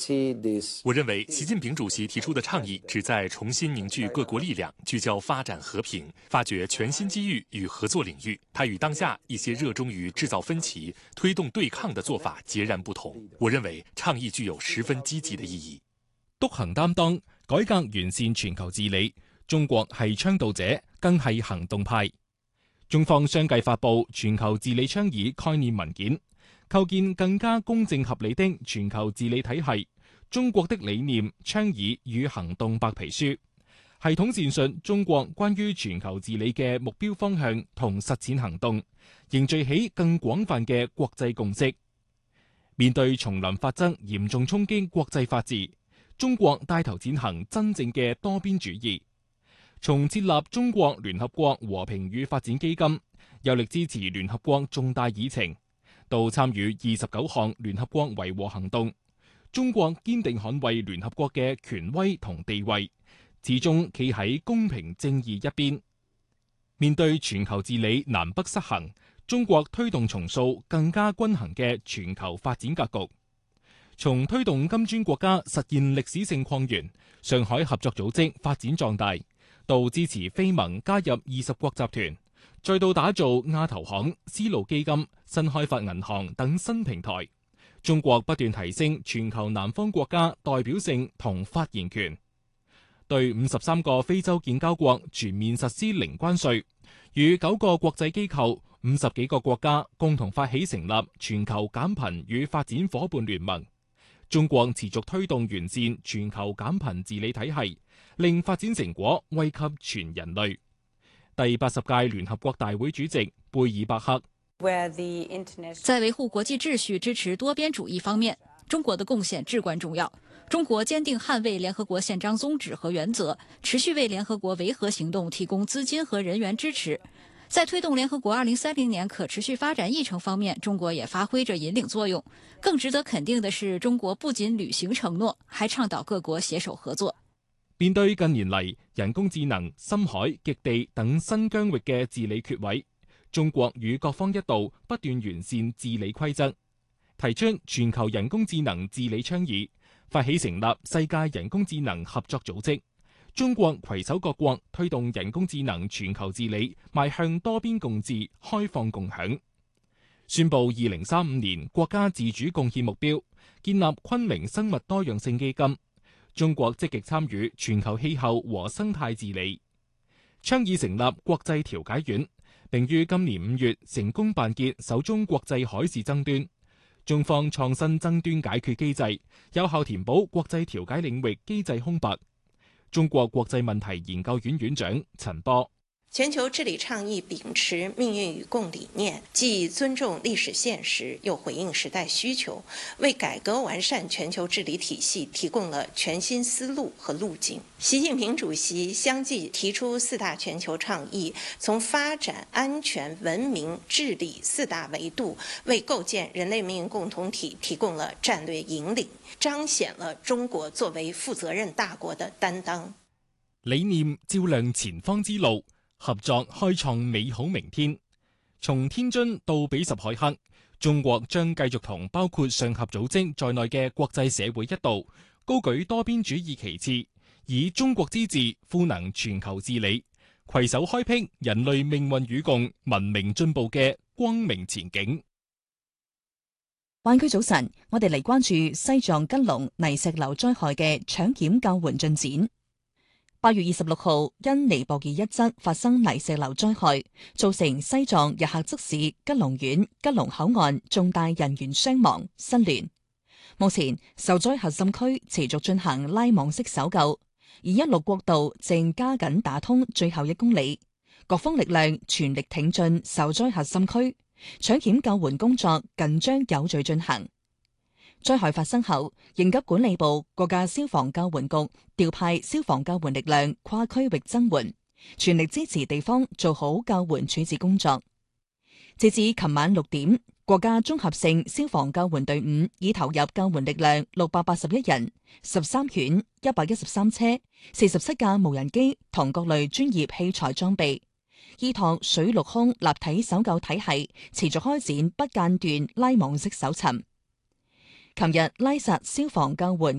我认为习近平主席提出的倡议旨在重新凝聚各国力量，聚焦发展和平，发掘全新机遇与合作领域。它与当下一些热衷於製造分歧、推動對抗的做法截然不同。我認為倡議具有十分積極的意義。 篤行擔當，改革完善全球治理，中國係倡導者，更係行動派。中方相繼發布全球治理倡議概念文件，構建更加公正合理的全球治理體系。中國的理念、倡議與行動白皮書，系統闡述中國關於全球治理嘅目標方向同實踐行動，凝聚起更廣泛嘅國際共識。面對叢林法則嚴重衝擊國際法治，中國帶頭踐行真正嘅多邊主義。從設立中國聯合國和平與發展基金，有力支持聯合國重大議程，到參與29項聯合國維和行動，中國堅定捍衛聯合國嘅權威同地位，始終企喺公平正義一邊。面對全球治理南北失衡，中國推動重塑更加均衡嘅全球發展格局。從推動金磚國家實現歷史性擴員，上海合作組織發展壯大，到支持非盟加入20國集團，再到打造亞投行、絲路基金、新開發銀行等新平台，中國不斷提升全球南方國家代表性同發言權，對53個非洲建交國全面實施零關稅，與9個國際機構、50幾個國家共同發起成立全球減貧與發展夥伴聯盟。中國持續推動完善全球減貧治理體系，令發展成果惠及全人類。第80屆聯合國大會主席貝爾伯克在維護國際秩序、支持多邊主義方面，中國的貢獻至關重要。中國堅定捍衛聯合國憲章宗旨和原則，持續為聯合國維和行動提供資金和人員支持。在推動聯合國2030年可持續發展議程方面，中國也發揮着引領作用。更值得肯定的是，中國不僅履行承諾，還倡導各國攜手合作。 面對近年嚟人工智能、深海、極地等新疆域嘅治理缺位，中國與各方一道不斷完善治理規則，提出全球人工智能治理倡議，發起成立世界人工智能合作組織。中國攜手各國推動人工智能全球治理，邁向多邊共治、開放共享。宣布2035年國家自主貢獻目標，建立昆明生物多樣性基金。中國積極參與全球氣候和生態治理，倡議成立國際調解院，並於今年5月成功辦結首宗國際海事爭端。中方創新爭端解決機制，有效填補國際調解領域機制空白。中國國際問題研究院院長陳波： 全球治理倡議秉持命運與共理念，既尊重歷史現實，又回應時代需求，為改革完善全球治理體系提供了全新思路和路徑。習近平主席相繼提出4大全球倡議，從發展、安全、文明、治理4大維度，為構建人類命運共同體提供了戰略引領，彰顯了中國作為負責任大國的擔當。 理念照亮前方之路，合作開創美好明天。從天津到比什凱克，中國將繼續同包括上合組織在內嘅國際社會一道，高舉多邊主義旗幟，以中國之治賦能全球治理，攜手開闢人類命運與共、文明進步嘅光明前景。 灣區早晨，我哋嚟關注西藏吉隆泥石流災害嘅搶險救援進展。8月26號，因尼泊爾一側發生泥石流災害，造成西藏日喀則市吉隆縣吉隆口岸重大人員傷亡、失聯。目前受災核心區持續進行拉網式搜救，而一路國道正加緊打通最後1公里，各方力量全力挺進受災核心區，搶險救援工作緊張有序進行。災害發生後，應急管理部各架消防救援局調派消防救援力量跨區域增援，全力支持地方做好救援處置工作。截至琴晚6點，國家綜合性消防救援隊伍已投入救援力量681人、13犬、113車、47架無人機同各類專業器材裝備，依託水陸空立體搜救體系，持續開展不間斷拉網式搜尋。琴日拉薩消防救援